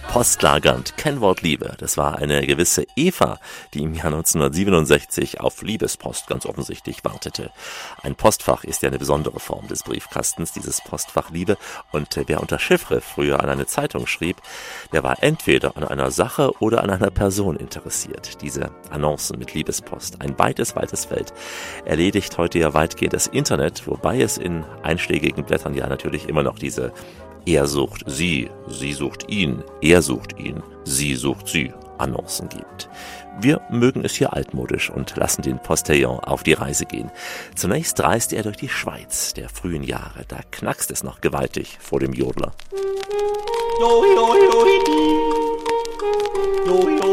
Postlagernd, kein Wort Liebe. Das war eine gewisse Eva, die im Jahr 1967 auf Liebespost ganz offensichtlich wartete. Ein Postfach ist ja eine besondere Form des Briefkastens, dieses Postfach Liebe. Und wer unter Chiffre früher an eine Zeitung schrieb, der war entweder an einer Sache oder an einer Person interessiert. Diese Annoncen mit Liebespost, ein weites Feld, erledigt heute ja weitgehend das Internet, wobei es in einschlägigen Blättern ja natürlich immer noch diese Er sucht sie sucht ihn, er sucht ihn, sie sucht sie Annoncen gibt. Wir mögen es hier altmodisch und lassen den Postillon auf die Reise gehen. Zunächst reist er durch die Schweiz der frühen Jahre. Da knackst es noch gewaltig vor dem Jodler. Jo, jo, jo, jo, jo, jo.